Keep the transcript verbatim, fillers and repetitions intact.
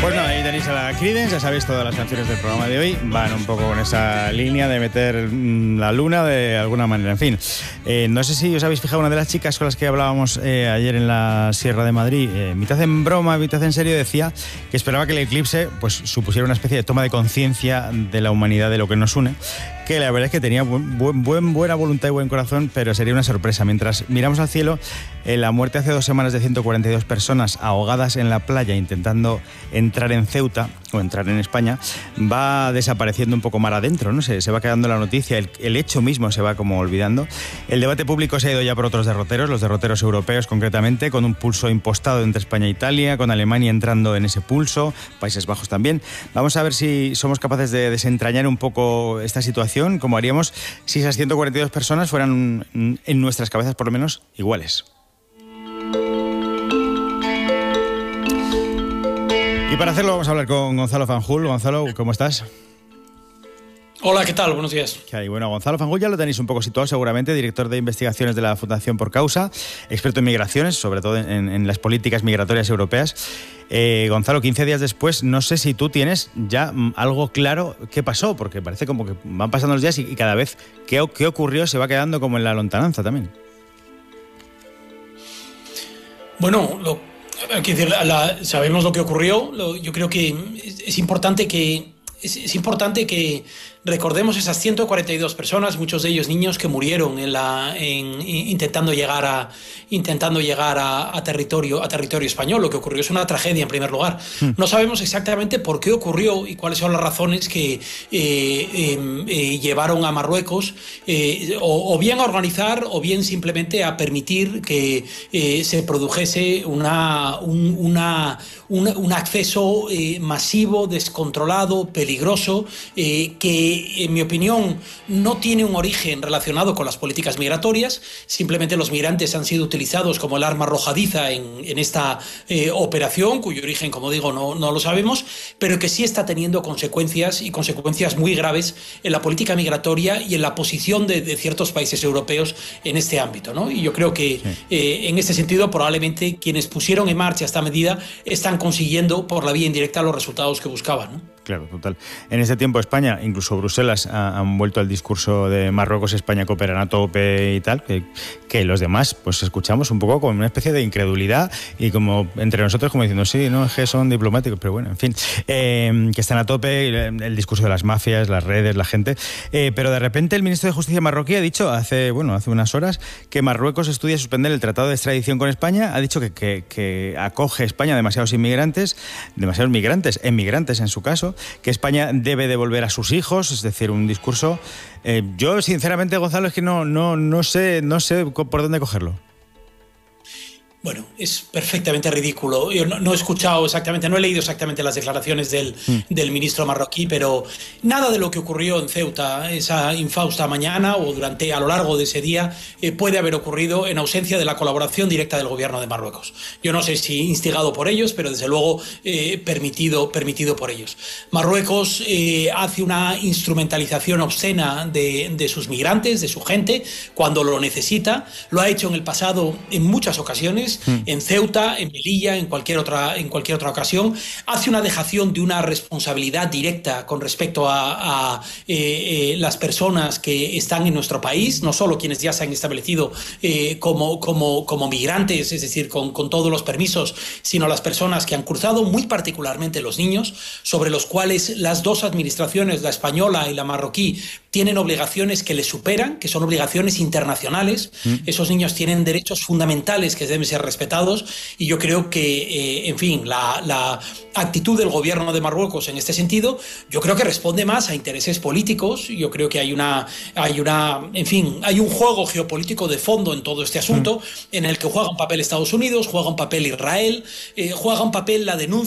Bueno, ahí tenéis a la Creedence, ya sabéis, todas las canciones del programa de hoy van un poco con esa línea de meter mmm, la luna de alguna manera. En fin, eh, no sé si os habéis fijado, una de las chicas con las que hablábamos eh, ayer en la Sierra de Madrid, eh, mitad en broma, mitad en serio, decía que esperaba que el eclipse pues supusiera una especie de toma de conciencia de la humanidad, de lo que nos une, que la verdad es que tenía buen, buen, buen, buena voluntad y buen corazón, pero sería una sorpresa. Mientras miramos al cielo, eh, la muerte hace dos semanas de ciento cuarenta y dos personas ahogadas en la playa intentando entrar en Ceuta o entrar en España va desapareciendo un poco mar adentro, ¿no? Se, se va quedando la noticia, el, el hecho mismo se va como olvidando. El debate público se ha ido ya por otros derroteros, los derroteros europeos concretamente, con un pulso impostado entre España e Italia, con Alemania entrando en ese pulso, Países Bajos también. Vamos a ver si somos capaces de desentrañar un poco esta situación, como haríamos si esas ciento cuarenta y dos personas fueran en nuestras cabezas por lo menos iguales. Y para hacerlo vamos a hablar con Gonzalo Fanjul. Gonzalo, ¿cómo estás? Hola, ¿qué tal? Buenos días. ¿Qué hay? Bueno, Gonzalo Fanjul ya lo tenéis un poco situado seguramente, director de investigaciones de la Fundación Por Causa, experto en migraciones, sobre todo en, en las políticas migratorias europeas. Eh, Gonzalo, quince días después, no sé si tú tienes ya algo claro qué pasó, porque parece como que van pasando los días y, y cada vez qué, qué ocurrió se va quedando como en la lontananza también. Bueno, lo, hay que decir, la, la, sabemos lo que ocurrió. Lo, yo creo que es, es importante que es, es importante que recordemos esas ciento cuarenta y dos personas, muchos de ellos niños que murieron en la, en, intentando llegar a intentando llegar a, a territorio a territorio español. Lo que ocurrió es una tragedia en primer lugar. Mm. No sabemos exactamente por qué ocurrió y cuáles son las razones que eh, eh, eh, llevaron a Marruecos eh, o, o bien a organizar o bien simplemente a permitir que eh, se produjese una, un, una, una, un acceso eh, masivo, descontrolado, peligroso, eh, que en mi opinión no tiene un origen relacionado con las políticas migratorias. Simplemente los migrantes han sido utilizados como el arma arrojadiza en, en esta eh, operación, cuyo origen, como digo, no, no lo sabemos, pero que sí está teniendo consecuencias y consecuencias muy graves en la política migratoria y en la posición de, de ciertos países europeos en este ámbito, ¿no? Y yo creo que sí. eh, en este sentido probablemente quienes pusieron en marcha esta medida están consiguiendo por la vía indirecta los resultados que buscaban, ¿no? Claro, total. En este tiempo España, incluso Bruselas, ha, han vuelto al discurso de Marruecos, España cooperan a tope y tal, que, que los demás pues escuchamos un poco con una especie de incredulidad y como entre nosotros como diciendo, sí, no, es que son diplomáticos, pero bueno, en fin, eh, que están a tope, el, el discurso de las mafias, las redes, la gente, eh, pero de repente el ministro de Justicia marroquí ha dicho hace, bueno, hace unas horas que Marruecos estudia suspender el tratado de extradición con España, ha dicho que, que, que acoge España demasiados inmigrantes, demasiados migrantes, emigrantes en su caso, que España debe devolver a sus hijos, es decir, un discurso... Eh, yo, sinceramente, Gonzalo, es que no, no, no sé, no sé por dónde cogerlo. Bueno, es perfectamente ridículo. Yo no, no he escuchado exactamente, no he leído exactamente las declaraciones del, mm. del ministro marroquí, pero nada de lo que ocurrió en Ceuta esa infausta mañana o durante a lo largo de ese día eh, puede haber ocurrido en ausencia de la colaboración directa del gobierno de Marruecos. Yo no sé si instigado por ellos, pero desde luego eh, permitido, permitido por ellos. Marruecos eh, hace una instrumentalización obscena de, de sus migrantes, de su gente, cuando lo necesita. Lo ha hecho en el pasado en muchas ocasiones. En Ceuta, en Melilla, en cualquier otra, en cualquier otra ocasión, hace una dejación de una responsabilidad directa con respecto a, a eh, eh, las personas que están en nuestro país, no solo quienes ya se han establecido eh, como, como, como migrantes, es decir, con, con todos los permisos, sino las personas que han cruzado, muy particularmente los niños, sobre los cuales las dos administraciones, la española y la marroquí, tienen obligaciones que les superan, que son obligaciones internacionales. Mm. Esos niños tienen derechos fundamentales que deben ser respetados y yo creo que, eh, en fin, la, la actitud del gobierno de Marruecos en este sentido, yo creo que responde más a intereses políticos. Yo creo que hay una, hay una, en fin, hay un juego geopolítico de fondo en todo este asunto, mm. en el que juega un papel Estados Unidos, juega un papel Israel, eh, juega un papel la denuncia